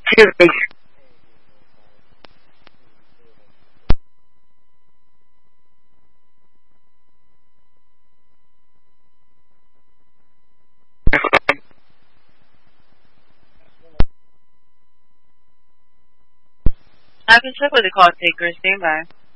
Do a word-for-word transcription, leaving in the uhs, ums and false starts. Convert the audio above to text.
Excuse me. I can check with the call taker. Stand by.